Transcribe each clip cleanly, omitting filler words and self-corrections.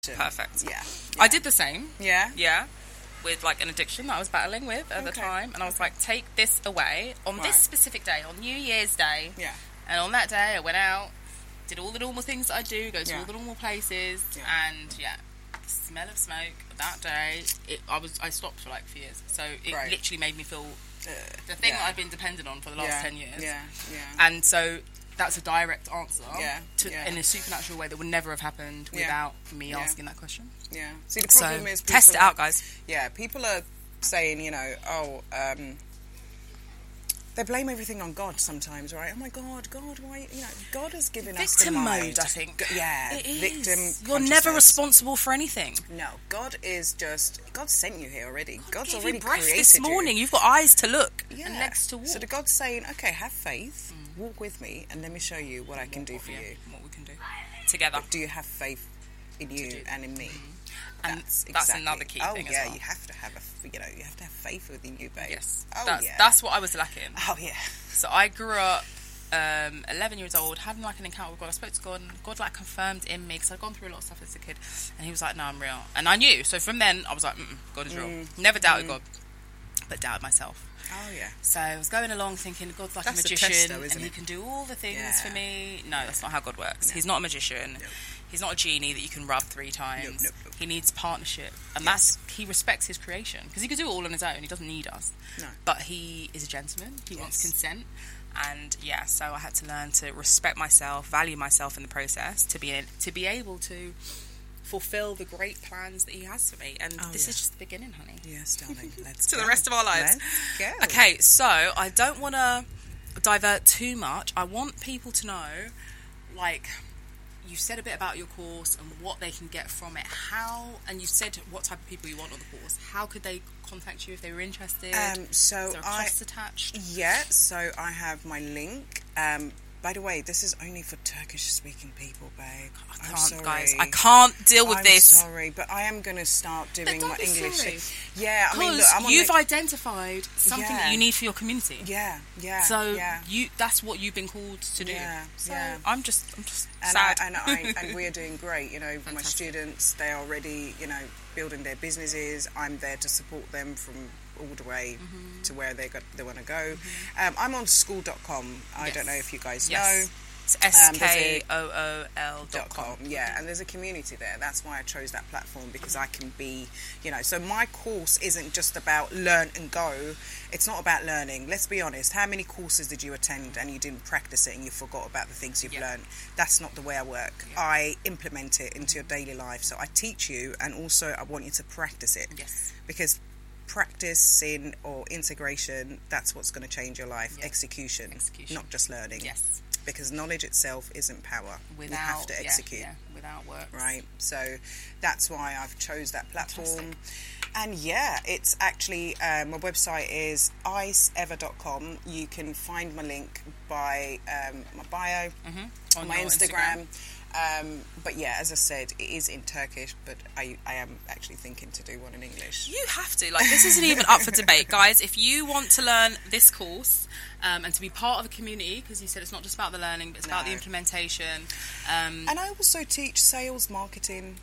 Perfect. Yeah. I did the same. Yeah? Yeah. With like an addiction that I was battling with at the time. And I was like, take this away on this specific day, on New Year's Day. Yeah. And on that day, I went out, did all the normal things that I do, go to all the normal places. Yeah. And the smell of smoke that day, I stopped for like 4 years. So it literally made me feel the thing that I've been dependent on for the last 10 years. Yeah. And so that's a direct answer in a supernatural way that would never have happened without me asking that question. Yeah. See, the problem is... test it out, guys. Yeah, people are saying, they blame everything on God sometimes, right? Oh my God, why... God has given us the mind. Victim mode, I think. Yeah, it is. Victim You're never responsible for anything. No, God is just... God sent you here already. God's gave already you breath created this morning. You've got eyes to look and legs to walk. So the God's saying, okay, have faith, walk with me, and let me show you what I can do for you. What we can do together. But do you have faith in you and in me? And that's another key thing as well. You have to have you have to have faith within you, babe. Yes. That's what I was lacking. Oh yeah. So I grew up 11 years old, having like an encounter with God. I spoke to God, and God like confirmed in me, because I'd gone through a lot of stuff as a kid, and he was like, no, I'm real. And I knew. So from then I was like, God is real. Never doubted God, but doubted myself. Oh yeah. So I was going along thinking God's like a magician, test, though, isn't and it? he can do all the things for me. No, that's not how God works. He's not a magician. No. He's not a genie that you can rub 3 times. No. He needs partnership, and he respects his creation, because he could do it all on his own. He doesn't need us. No. But he is a gentleman. He wants consent, and so I had to learn to respect myself, value myself in the process, to be able to fulfill the great plans that he has for me. And this is just the beginning, honey. Yes, darling. Let's to go. the rest of our lives. Let's go. Okay, so I don't want to divert too much. I want people to know, like, you said a bit about your course and what they can get from it. And you said what type of people you want on the course. How could they contact you if they were interested? So is there a cost attached? Yeah, so I have my link. By the way, this is only for Turkish-speaking people, babe. I can't, guys. I can't deal with this. I'm sorry, but I am going to start doing my English. Sorry. Yeah, I mean, look, you've identified something that you need for your community. Yeah. So that's what you've been called to do. Yeah, so yeah. I'm just and sad. And we are doing great. My students, they are already, building their businesses. I'm there to support them from all the way to where they want to go. I'm on school.com. I don't know if you guys know. It's SKOOL.com. Yeah, and there's a community there. That's why I chose that platform, because I can be, so my course isn't just about learn and go. It's not about learning. Let's be honest. How many courses did you attend and you didn't practice it and you forgot about the things you've learned? That's not the way I work. Yeah. I implement it into your daily life. So I teach you, and also I want you to practice it. Yes. Because practicing or integration, that's what's going to change your life. Execution, not just learning. Yes. Because knowledge itself isn't power. We have to execute. Without work. Right. So that's why I've chose that platform. Fantastic. And it's actually, my website is iceever.com. You can find my link by my bio, on my Instagram. But as I said, it is in Turkish, but I am actually thinking to do one in English. You have to. This isn't even up for debate, guys. If you want to learn this course and to be part of a community, because you said it's not just about the learning, but it's about the implementation. And I also teach sales marketing,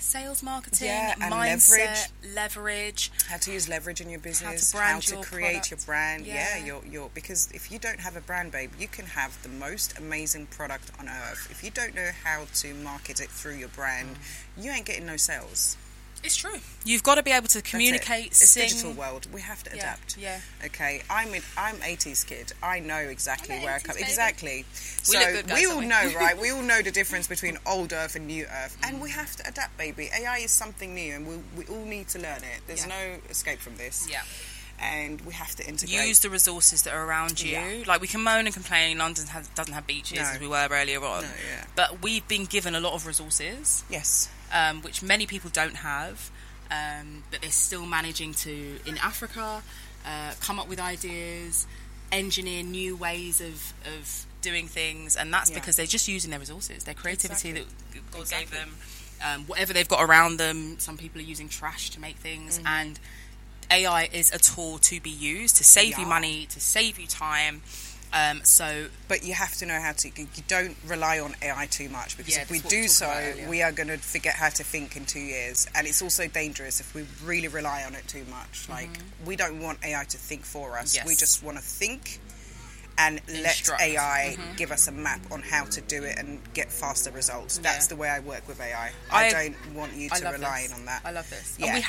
and mindset, leverage. How to use leverage in your business, how to create your brand. Because if you don't have a brand, babe, you can have the most amazing product on earth. If you don't know how to market it through your brand, you ain't getting no sales. It's true. You've got to be able to communicate, It's sing. digital world. We have to adapt. Yeah. Okay. I'm 80s kid. I know exactly where I come. Exactly. We look good, guys, we all know, right? We all know the difference between old Earth and new Earth, and we have to adapt, baby. AI is something new, and we all need to learn it. There's no escape from this. Yeah. And we have to integrate. Use the resources that are around you. Yeah. We can moan and complain. London doesn't have beaches, as we were earlier on. No, yeah. But we've been given a lot of resources. Yes. Which many people don't have. But they're still managing to, in Africa, come up with ideas, engineer new ways of doing things. And that's because they're just using their resources, their creativity that God gave them. Whatever they've got around them. Some people are using trash to make things. And AI is a tool to be used to save you money, to save you time, But you have to know how to. You don't rely on AI too much, because if we do so, we are going to forget how to think in 2 years. And it's also dangerous if we really rely on it too much. Like, we don't want AI to think for us. We just want to think and let AI give us a map on how to do it and get faster results. That's the way I work with AI. I don't want you to rely on that. I love this. Yeah.